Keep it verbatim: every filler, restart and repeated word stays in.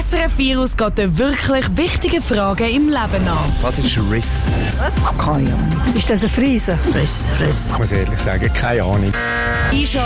S R F Virus geht den wirklich wichtigen Fragen im Leben nach. Was ist Riss? Was? Keine Ahnung. Ist das ein Friese? Riss, Riss. Ich muss ehrlich sagen, keine Ahnung. Einschalten